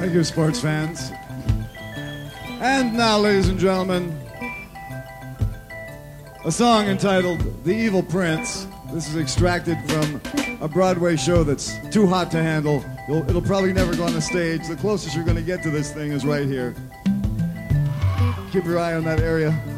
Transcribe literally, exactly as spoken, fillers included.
Thank you, sports fans. And now, ladies and gentlemen, a song entitled The Evil Prince. This is extracted from a Broadway show that's too hot to handle. You'll, it'll probably never go on the stage. The closest you're going to get to this thing is right here. Keep your eye on that area.